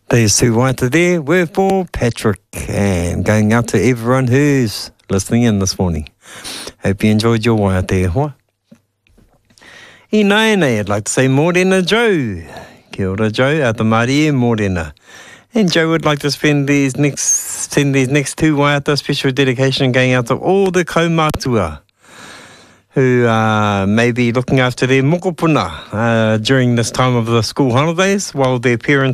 There's two waiata there. We're for Patrick, and going out to everyone who's listening in this morning. Hope you enjoyed your waiata hoa. I naenei, I'd like to say Mōrena Joe. Kia ora Joe, out the Mārie Mōrena. And Joe would like to send these next two waiata special dedication going out to all the kaumātua who may be looking after their mokopuna during this time of the school holidays while their parents